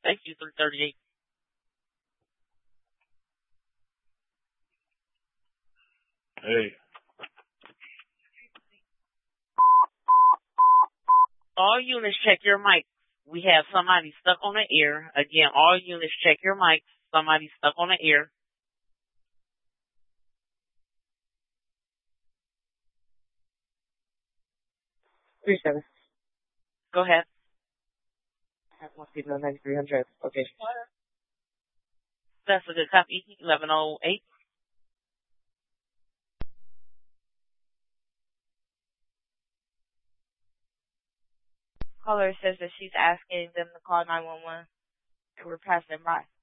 Thank you, 338. Hey. All units, check your mic. We have somebody stuck on the air. Again, all units, check your mic. Somebody stuck on the air. 37. Go ahead. I have one people on 9300. Okay. That's a good copy. 1108. Caller says that she's asking them to call 911 and we're passing by.